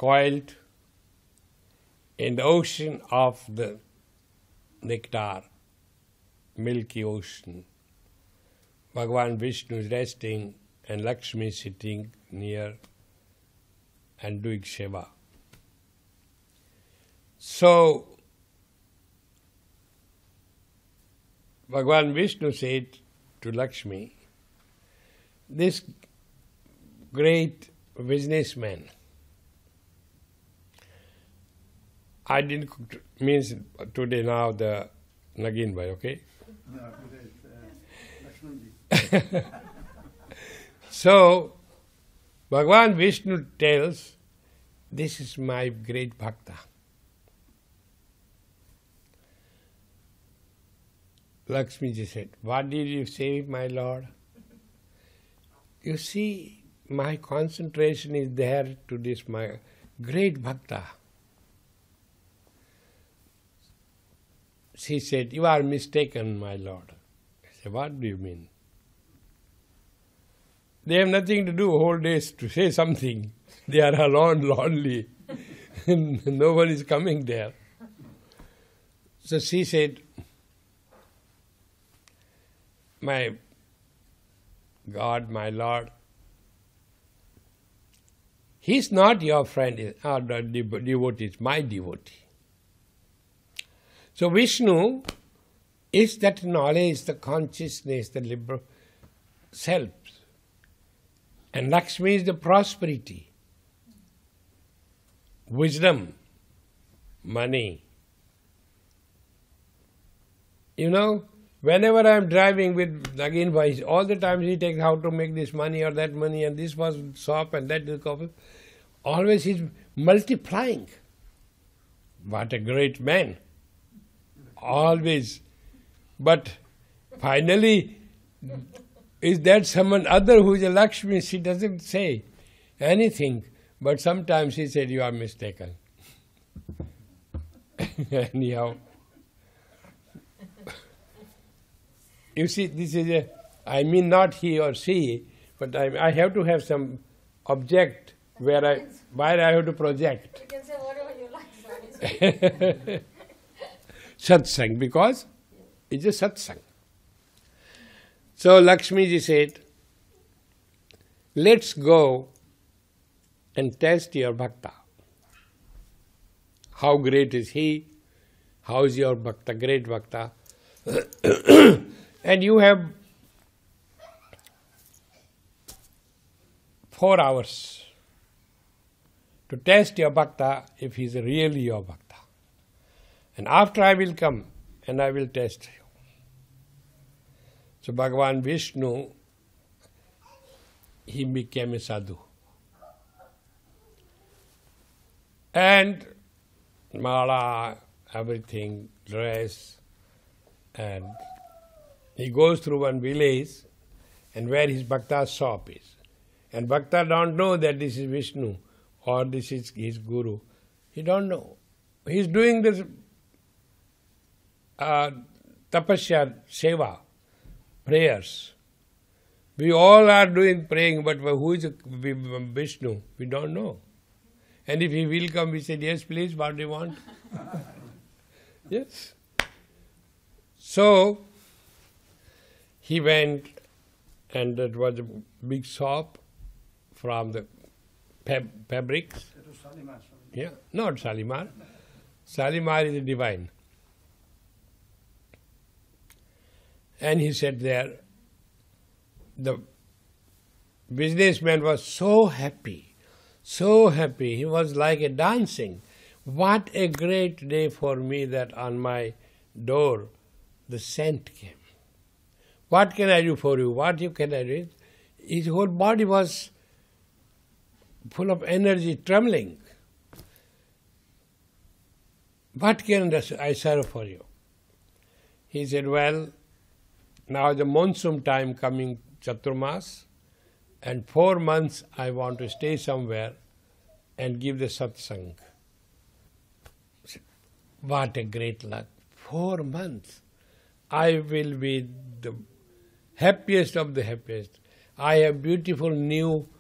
coiled in the ocean of the nectar, milky ocean. Bhagavan Vishnu is resting and Lakshmi sitting near and doing seva. So, Bhagavan Vishnu said to Lakshmi, this great businessman, I didn't cook, means today now the Nagin Bhai, okay? No, today it's Lakshmanji. So, Bhagavan Vishnu tells, this is my great bhakta. Lakshmiji said, what did you say, my lord? You see, my concentration is there to this, my great bhakta. She said, you are mistaken, my lord. I said, what do you mean? They have nothing to do whole days to say something. They are alone, lonely. No one is coming there. So she said, my God, my Lord, he is not your friend, or the devotee, is my devotee. So Vishnu is that knowledge, the consciousness, the liberal self. And Lakshmi is the prosperity, wisdom, money. You know, whenever I am driving with Nagin Bhai, all the time he takes how to make this money or that money, and this was shop and that is coffee. Always he's multiplying. What a great man. Always. But finally, is that someone other who is a Lakshmi? She doesn't say anything. But sometimes she said, you are mistaken. Anyhow. You see, this is I mean not he or she, but I have to have some object where I have to project. You can say whatever you like. Satsang, because it's a satsang. So Lakshmi ji said, let's go and test your bhakta. How great is he? How is your bhakta, great bhakta? And you have 4 hours to test your bhakta if he is really your bhakta. And after I will come and I will test you. So Bhagavan Vishnu, he became a sadhu. And mala, everything, dress, and he goes through one village and where his bhakta's shop is. And bhakta don't know that this is Vishnu or this is his guru. He don't know. He's doing this tapasya, seva, prayers. We all are doing praying, but who is Vishnu? We don't know. And if he will come, we said, yes, please, what do you want? Yes. So, he went, and it was a big shop from the fabrics. It was Shalimar. Yeah, not Shalimar. Shalimar is divine. And he said there, the businessman was so happy, he was like a dancing. What a great day for me that on my door the scent came. What can I do for you? What can I do? His whole body was full of energy, trembling. What can I serve for you? He said, well, now the monsoon time coming, Chaturmas, and 4 months I want to stay somewhere and give the satsang. What a great luck. 4 months. I will be the happiest of the happiest. I have beautiful new